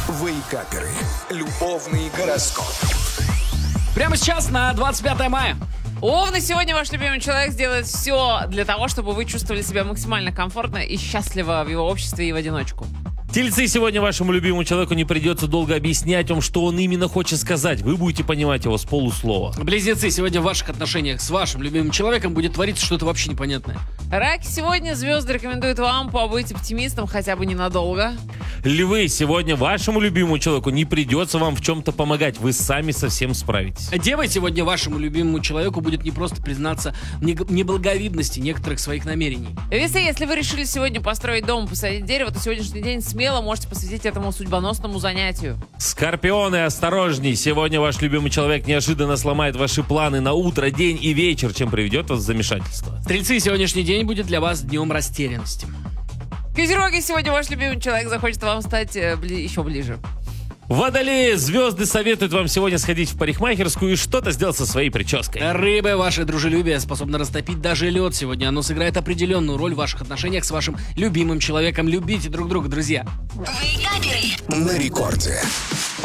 Вейкаперы. Любовный гороскоп. Прямо сейчас на 25 мая. Овны, сегодня ваш любимый человек сделает все для того, чтобы вы чувствовали себя максимально комфортно и счастливо в его обществе и в одиночку. Тельцы, сегодня вашему любимому человеку не придется долго объяснять вам, что он именно хочет сказать. Вы будете понимать его с полуслова. Близнецы, сегодня в ваших отношениях с вашим любимым человеком будет твориться что-то вообще непонятное. Раки, сегодня звезды рекомендуют вам побыть оптимистом хотя бы ненадолго. Львы, сегодня вашему любимому человеку не придется вам в чем-то помогать. Вы сами со всем справитесь. Девы, сегодня вашему любимому человеку будет не просто признаться в неблаговидности некоторых своих намерений. Весы, если вы решили сегодня построить дом и посадить дерево, то сегодняшний день смело можете посвятить этому судьбоносному занятию. Скорпионы, осторожней. Сегодня ваш любимый человек неожиданно сломает ваши планы на утро, день и вечер, чем приведет вас в замешательство. Стрельцы, сегодняшний день будет для вас днем растерянности. Козероги, сегодня ваш любимый человек захочет вам стать еще ближе. Водолеи, звезды советуют вам сегодня сходить в парикмахерскую и что-то сделать со своей прической. Рыбы, ваше дружелюбие способно растопить даже лед. Сегодня оно сыграет определенную роль в ваших отношениях с вашим любимым человеком. Любите друг друга, друзья. На рекорде.